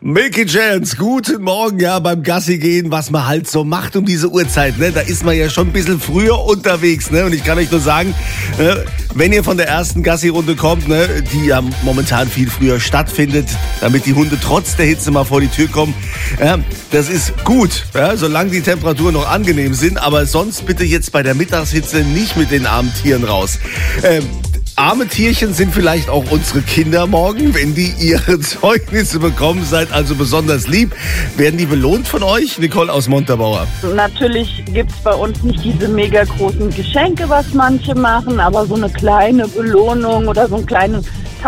Milky Chance, guten Morgen, ja, beim Gassi gehen, was man halt so macht um diese Uhrzeit, ne? Da ist man ja schon ein bisschen früher unterwegs, ne? Und ich kann euch nur sagen, wenn ihr von der ersten Gassi-Runde kommt, ne, die ja momentan viel früher stattfindet, damit die Hunde trotz der Hitze mal vor die Tür kommen, das ist gut, ja, solange die Temperaturen noch angenehm sind, aber sonst bitte jetzt bei der Mittagshitze nicht mit den armen Tieren raus. Arme Tierchen sind vielleicht auch unsere Kinder morgen, wenn die ihre Zeugnisse bekommen, seid also besonders lieb. Werden die belohnt von euch? Nicole aus Montabaur. Natürlich gibt's bei uns nicht diese mega großen Geschenke, was manche machen, aber so eine kleine Belohnung oder so einen kleinen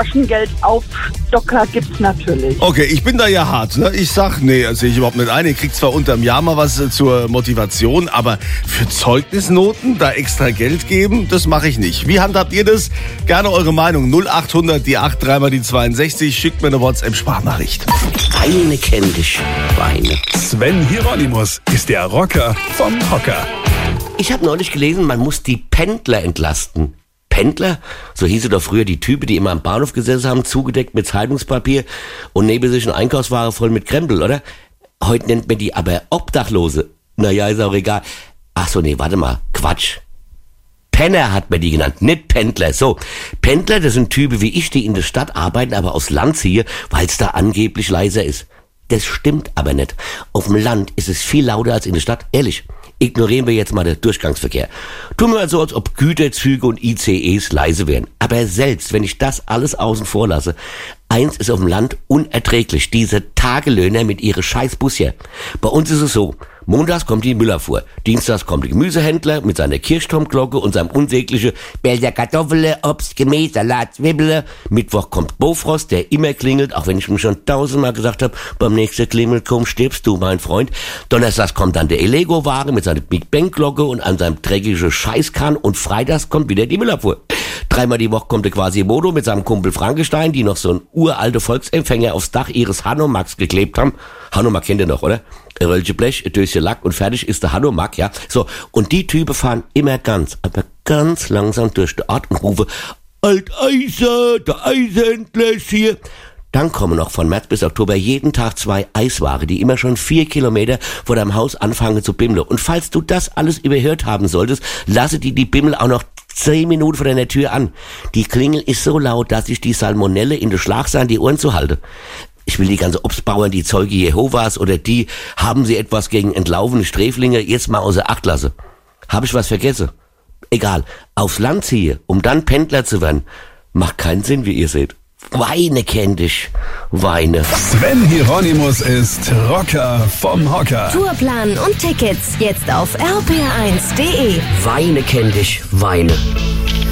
Taschengeldaufstocker gibt's natürlich. Okay, ich bin da ja hart, ne? Ich sag, nee, sehe ich überhaupt nicht ein. Ihr kriegt zwar unterm Jahr mal was zur Motivation, aber für Zeugnisnoten da extra Geld geben, das mache ich nicht. Wie handhabt ihr das? Gerne eure Meinung. 0800 die 8 3 mal die 62. Schickt mir eine WhatsApp-Sprachnachricht. Weine kenn dich, Weine. Sven Hieronymus ist der Rocker vom Hocker. Ich habe neulich gelesen, man muss die Pendler entlasten. Pendler? So hieße doch früher die Typen, die immer am Bahnhof gesessen haben, zugedeckt mit Zeitungspapier und neben sich eine Einkaufsware voll mit Krempel, oder? Heute nennt man die aber Obdachlose. Naja, ist auch egal. Ach so, nee, warte mal. Quatsch. Penner hat man die genannt, nicht Pendler. So, Pendler, das sind Typen wie ich, die in der Stadt arbeiten, aber aus Land ziehen, weil es da angeblich leiser ist. Das stimmt aber nicht. Auf dem Land ist es viel lauter als in der Stadt, ehrlich. Ignorieren wir jetzt mal den Durchgangsverkehr. Tun wir mal so, als ob Güterzüge und ICEs leise wären. Aber selbst, wenn ich das alles außen vor lasse, eins ist auf dem Land unerträglich, diese Tagelöhner mit ihren Scheißbus hier. Bei uns ist es so, montags kommt die Müllabfuhr, dienstags kommt der Gemüsehändler mit seiner Kirchturmglocke und seinem unsäglichen Bälder Kartoffeln, Obst, Gemüse, Salat, Zwiebeln. Mittwoch kommt Bofrost, der immer klingelt, auch wenn ich mir schon 1000-mal gesagt habe, beim nächsten Klingeln stirbst du, mein Freund. Donnerstags kommt dann der Elego-Wagen mit seiner Big Bang-Glocke und an seinem dreckigen Scheißkahn und freitags kommt wieder die Müllabfuhr. 3-mal die Woche kommt der Quasimodo mit seinem Kumpel Frankenstein, die noch so einen uralte Volksempfänger aufs Dach ihres Hanomaks geklebt haben. Hanomag kennt ihr noch, oder? Ein Röllchen Blech, ein Döschen Lack und fertig ist der Hanomag, ja. So, und die Typen fahren immer aber ganz langsam durch den Ort und rufen, Alteiser, der Eishändler ist hier. Dann kommen noch von März bis Oktober jeden Tag 2 Eisware, die immer schon 4 Kilometer vor deinem Haus anfangen zu bimmeln. Und falls du das alles überhört haben solltest, lasse die Bimmel auch noch 10 Minuten vor deiner Tür an. Die Klingel ist so laut, dass ich die Salmonelle in der Schlagsahne die Ohren zu halte. Ich will die ganze Obstbauern, die Zeuge Jehovas oder die, haben sie etwas gegen entlaufene Sträflinge, jetzt mal außer Acht lasse. Habe ich was vergessen? Egal. Aufs Land ziehe, um dann Pendler zu werden, macht keinen Sinn, wie ihr seht. Weine kenn dich, Weine. Sven Hieronymus ist Rocker vom Hocker. Tourplan und Tickets jetzt auf rpr1.de. Weine kenn dich, Weine.